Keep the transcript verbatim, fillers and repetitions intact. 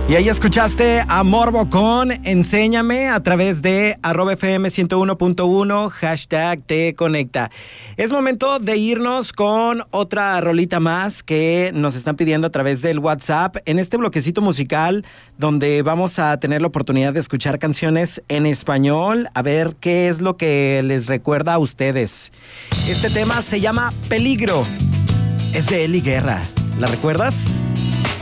Y ahí escuchaste a Morbo con Enséñame a través de arroba F M ciento uno punto uno, hashtag te conecta. Es momento de irnos con otra rolita más que nos están pidiendo a través del WhatsApp en este bloquecito musical donde vamos a tener la oportunidad de escuchar canciones en español, a ver qué es lo que les recuerda a ustedes. Este tema se llama Peligro, es de Eli Guerra. ¿La recuerdas?